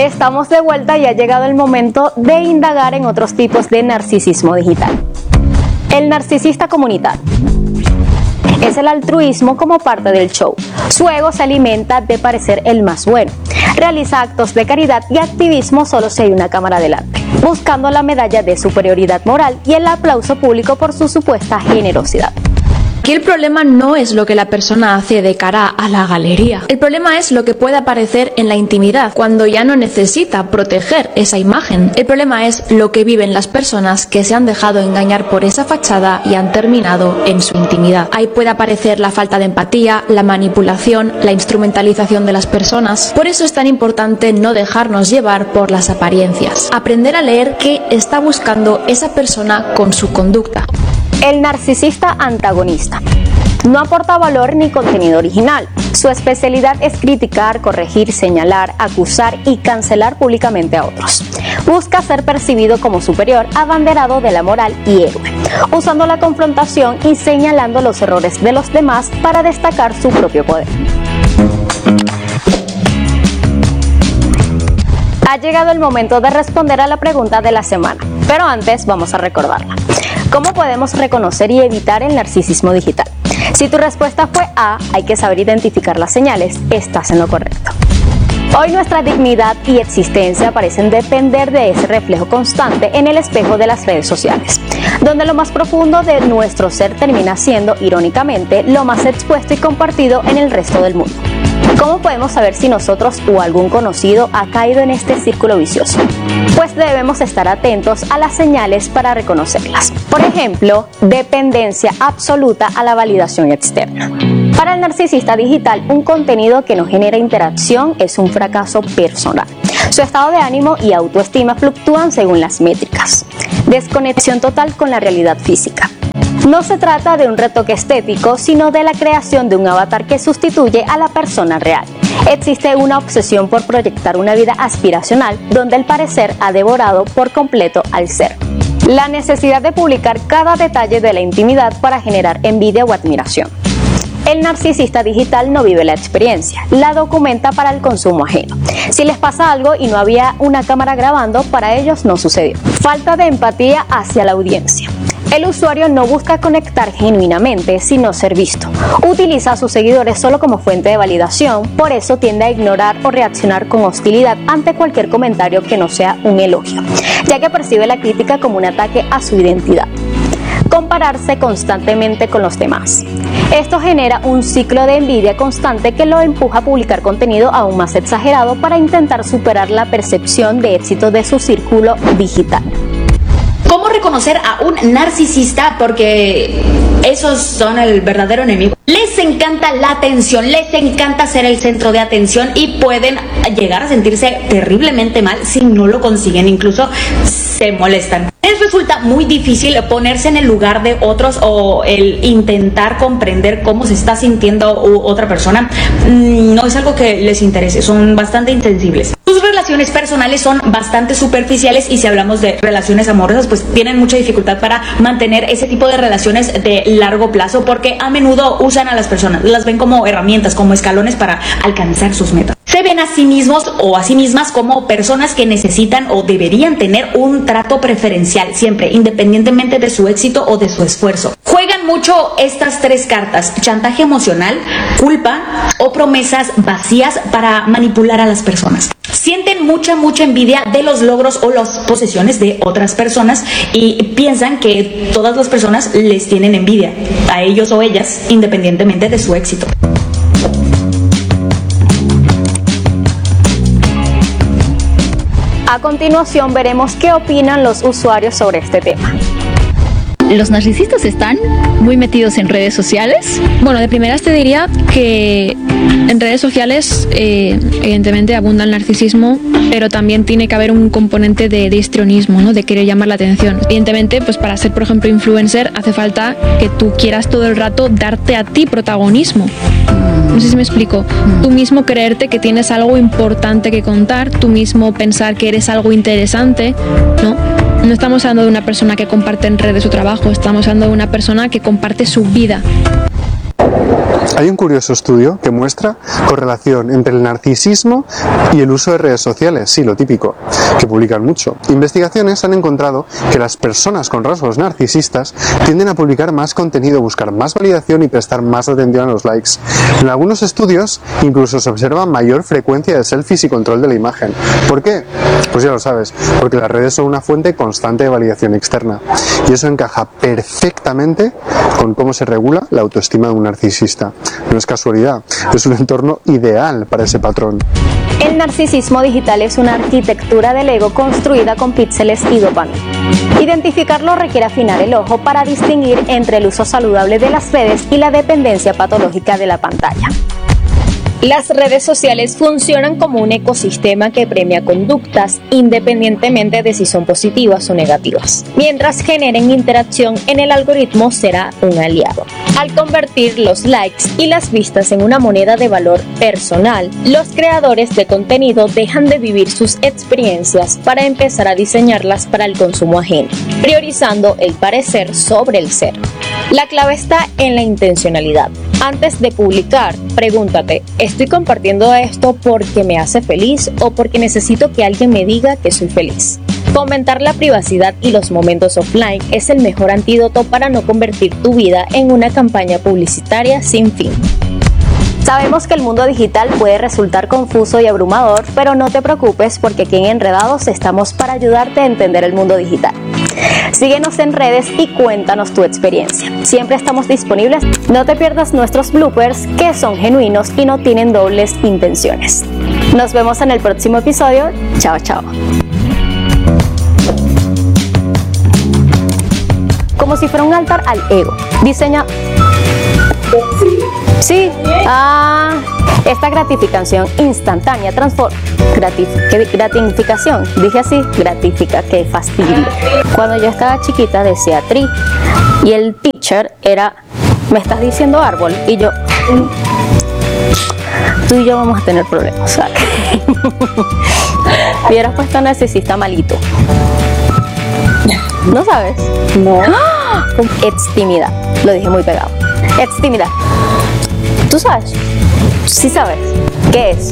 Estamos de vuelta y ha llegado el momento de indagar en otros tipos de narcisismo digital. El narcisista comunitario es el altruismo como parte del show. Su ego se alimenta de parecer el más bueno. Realiza actos de caridad y activismo solo si hay una cámara delante, buscando la medalla de superioridad moral y el aplauso público por su supuesta generosidad. Aquí el problema no es lo que la persona hace de cara a la galería. El problema es lo que puede aparecer en la intimidad, cuando ya no necesita proteger esa imagen. El problema es lo que viven las personas que se han dejado engañar por esa fachada y han terminado en su intimidad. Ahí puede aparecer la falta de empatía, la manipulación, la instrumentalización de las personas. Por eso es tan importante no dejarnos llevar por las apariencias. Aprender a leer qué está buscando esa persona con su conducta. El narcisista antagonista no aporta valor ni contenido original. Su especialidad es criticar, corregir, señalar, acusar y cancelar públicamente a otros. Busca ser percibido como superior, abanderado de la moral y héroe, usando la confrontación y señalando los errores de los demás para destacar su propio poder. Ha llegado el momento de responder a la pregunta de la semana, pero antes vamos a recordarla. ¿Cómo podemos reconocer y evitar el narcisismo digital? Si tu respuesta fue A, hay que saber identificar las señales, estás en lo correcto. Hoy nuestra dignidad y existencia parecen depender de ese reflejo constante en el espejo de las redes sociales, donde lo más profundo de nuestro ser termina siendo, irónicamente, lo más expuesto y compartido en el resto del mundo. ¿Cómo podemos saber si nosotros o algún conocido ha caído en este círculo vicioso? Pues debemos estar atentos a las señales para reconocerlas. Por ejemplo, dependencia absoluta a la validación externa. Para el narcisista digital, un contenido que no genera interacción es un fracaso personal. Su estado de ánimo y autoestima fluctúan según las métricas. Desconexión total con la realidad física. No se trata de un retoque estético, sino de la creación de un avatar que sustituye a la persona real. Existe una obsesión por proyectar una vida aspiracional, donde el parecer ha devorado por completo al ser. La necesidad de publicar cada detalle de la intimidad para generar envidia o admiración. El narcisista digital no vive la experiencia, la documenta para el consumo ajeno. Si les pasa algo y no había una cámara grabando, para ellos no sucedió. Falta de empatía hacia la audiencia. El usuario no busca conectar genuinamente, sino ser visto. Utiliza a sus seguidores solo como fuente de validación, por eso tiende a ignorar o reaccionar con hostilidad ante cualquier comentario que no sea un elogio, ya que percibe la crítica como un ataque a su identidad. Compararse constantemente con los demás. Esto genera un ciclo de envidia constante que lo empuja a publicar contenido aún más exagerado para intentar superar la percepción de éxito de su círculo digital. ¿Cómo reconocer a un narcisista? Porque esos son el verdadero enemigo. Les encanta la atención, les encanta ser el centro de atención y pueden llegar a sentirse terriblemente mal si no lo consiguen, incluso se molestan. Les resulta muy difícil ponerse en el lugar de otros o el intentar comprender cómo se está sintiendo otra persona. No es algo que les interese, son bastante insensibles. Sus relaciones personales son bastante superficiales y si hablamos de relaciones amorosas, pues tienen mucha dificultad para mantener ese tipo de relaciones de largo plazo porque a menudo usan a las personas, las ven como herramientas, como escalones para alcanzar sus metas. Se ven a sí mismos o a sí mismas como personas que necesitan o deberían tener un trato preferencial siempre, independientemente de su éxito o de su esfuerzo. Juegan mucho estas tres cartas: chantaje emocional, culpa o promesas vacías para manipular a las personas. Sienten mucha envidia de los logros o las posesiones de otras personas y piensan que todas las personas les tienen envidia a ellos o ellas, independientemente de su éxito. A continuación veremos qué opinan los usuarios sobre este tema. Los narcisistas están muy metidos en redes sociales. Bueno, de primeras te diría que en redes sociales evidentemente abunda el narcisismo, pero también tiene que haber un componente de histrionismo, ¿no? De querer llamar la atención. Evidentemente, pues para ser, por ejemplo, influencer, hace falta que tú quieras todo el rato darte a ti protagonismo. No sé si me explico. Tú mismo creerte que tienes algo importante que contar, tú mismo pensar que eres algo interesante, ¿no? No estamos hablando de una persona que comparte en redes su trabajo, estamos hablando de una persona que comparte su vida. Hay un curioso estudio que muestra correlación entre el narcisismo y el uso de redes sociales, sí, lo típico, que publican mucho. Investigaciones han encontrado que las personas con rasgos narcisistas tienden a publicar más contenido, buscar más validación y prestar más atención a los likes. En algunos estudios incluso se observa mayor frecuencia de selfies y control de la imagen. ¿Por qué? Pues ya lo sabes, porque las redes son una fuente constante de validación externa y eso encaja perfectamente con cómo se regula la autoestima de un narcisista. No es casualidad, es un entorno ideal para ese patrón. El narcisismo digital es una arquitectura del ego construida con píxeles y dopamina. Identificarlo requiere afinar el ojo para distinguir entre el uso saludable de las redes y la dependencia patológica de la pantalla. Las redes sociales funcionan como un ecosistema que premia conductas independientemente de si son positivas o negativas. Mientras generen interacción en el algoritmo será un aliado. Al convertir los likes y las vistas en una moneda de valor personal, los creadores de contenido dejan de vivir sus experiencias para empezar a diseñarlas para el consumo ajeno, priorizando el parecer sobre el ser. La clave está en la intencionalidad. Antes de publicar, pregúntate, ¿estoy compartiendo esto porque me hace feliz o porque necesito que alguien me diga que soy feliz? Fomentar la privacidad y los momentos offline es el mejor antídoto para no convertir tu vida en una campaña publicitaria sin fin. Sabemos que el mundo digital puede resultar confuso y abrumador, pero no te preocupes porque aquí en Enredados estamos para ayudarte a entender el mundo digital. Síguenos en redes y cuéntanos tu experiencia. Siempre estamos disponibles. No te pierdas nuestros bloopers que son genuinos y no tienen dobles intenciones. Nos vemos en el próximo episodio. Chao, chao. Como si fuera un altar al ego. Diseña... Sí. Esta gratificación instantánea transforma. Gratificación. Dije así. Gratifica. Qué fastidio. Cuando yo estaba chiquita decía tree. Y el teacher era. Me estás diciendo árbol. Y yo. Tú y yo vamos a tener problemas. ¿Sabes? Hubieras puesto narcisista malito. ¿No sabes? No. Extimidad. Lo dije muy pegado. Extimidad. ¿Tú sabes? Sí sabes. ¿Qué es?